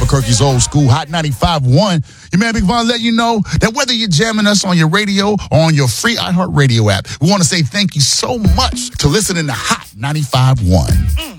Albuquerque's old school Hot 95.1. Your man Big Von letting you know that whether you're jamming us on your radio or on your free iHeartRadio app, we want to say thank you so much to listening to Hot 95.1.